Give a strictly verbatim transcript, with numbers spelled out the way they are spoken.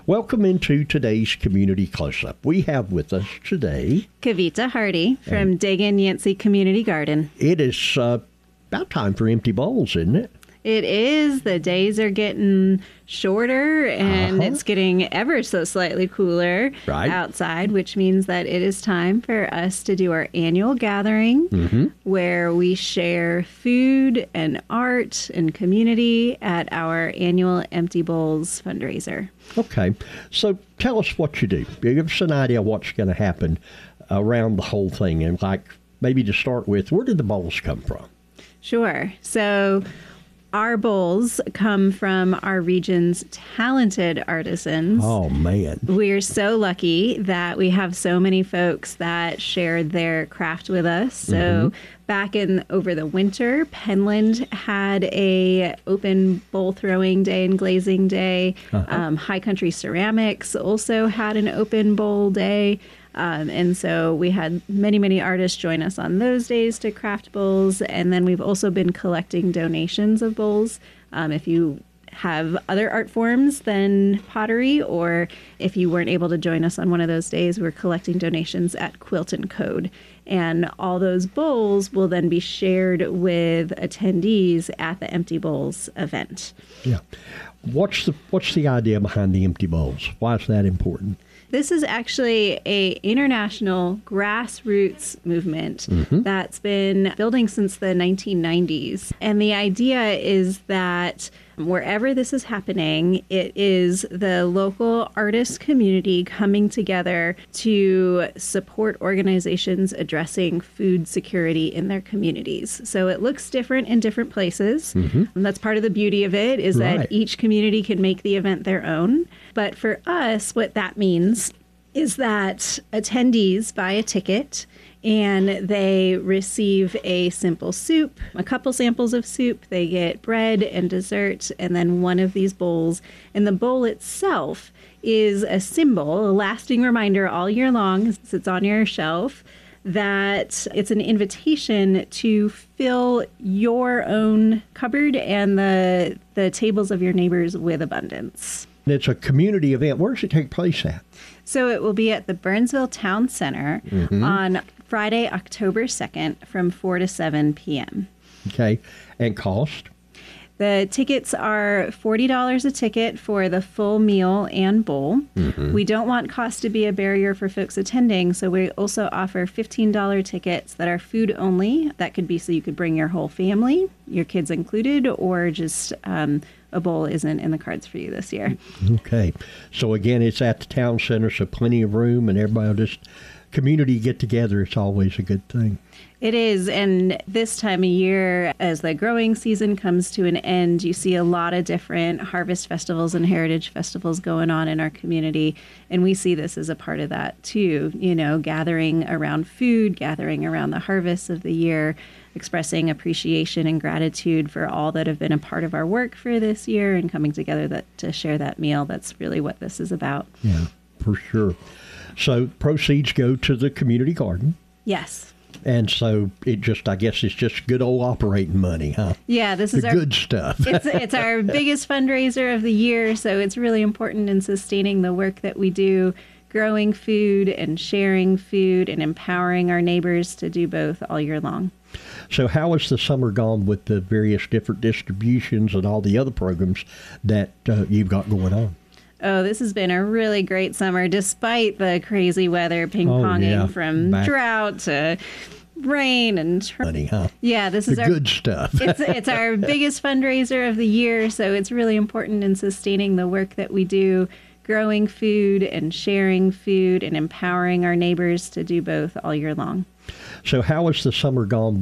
Welcome into today's Community Close-Up. We have with us today Kavita Hardy from Dagan Yancey Community Garden. It is uh, about time for empty bowls, isn't it? It is. The days are getting shorter and Uh-huh. it's getting ever so slightly cooler Right. outside, which means that it is time for us to do our annual gathering Mm-hmm. where we share food and art and community at our annual Empty Bowls fundraiser. Okay, so tell us what you do. Give us an idea of what's going to happen around the whole thing. And like maybe to start with, where did the bowls come from? Sure. So our bowls come from our region's talented artisans. Oh, man. We're so lucky that we have so many folks that shared their craft with us. So Mm-hmm. back in over the winter, Penland had a open bowl throwing day and glazing day. Uh-huh. Um, High Country Ceramics also had an open bowl day. Um, and so we had many, many artists join us on those days to craft bowls. And then we've also been collecting donations of bowls. Um, if you have other art forms than pottery, or if you weren't able to join us on one of those days, we're collecting donations at Quilt and Code. And all those bowls will then be shared with attendees at the Empty Bowls event. Yeah. What's the what's the idea behind the empty bowls? Why is that important? This is actually a international grassroots movement Mm-hmm. that's been building since the nineteen nineties. And the idea is that wherever this is happening, it is the local artist community coming together to support organizations addressing food security in their communities. So it looks different in different places. Mm-hmm. And that's part of the beauty of it, is Right. that each community can make the event their own. But for us, what that means is that attendees buy a ticket and they receive a simple soup, a couple samples of soup. They get bread and dessert, and then one of these bowls. And the bowl itself is a symbol, a lasting reminder all year long, as it's on your shelf, that it's an invitation to fill your own cupboard and the the tables of your neighbors with abundance. And it's a community event. Where does it take place at? So it will be at the Burnsville Town Center Mm-hmm. on Friday, October second from four to seven p.m. Okay. And cost? The tickets are forty dollars a ticket for the full meal and bowl. Mm-hmm. We don't want cost to be a barrier for folks attending, so we also offer fifteen dollars tickets that are food only. That could be so you could bring your whole family, your kids included, or just um, a bowl isn't in the cards for you this year. Okay. So again, it's at the town center, so plenty of room, and everybody will just community get together. It's always a good thing. It is, and this time of year, as the growing season comes to an end, you see a lot of different harvest festivals and heritage festivals going on in our community, and we see this as a part of that too, you know, gathering around food, gathering around the harvest of the year, expressing appreciation and gratitude for all that have been a part of our work for this year, and coming together that to share that meal. That's really what this is about. Yeah, for sure. So proceeds go to the community garden. Yes. And so it just, I guess it's just good old operating money, huh? Yeah, this is The our good stuff. it's it's our biggest fundraiser of the year, so it's really important in sustaining the work that we do, growing food and sharing food and empowering our neighbors to do both all year long. So how has the summer gone with the various different distributions and all the other programs that uh, you've got going on? Oh, this has been a really great summer, despite the crazy weather, ping-ponging Oh, yeah. from Back- drought to rain and tr- Money, huh? yeah, this The is our good stuff. it's it's our biggest fundraiser of the year, so it's really important in sustaining the work that we do, growing food and sharing food and empowering our neighbors to do both all year long. So how has the summer gone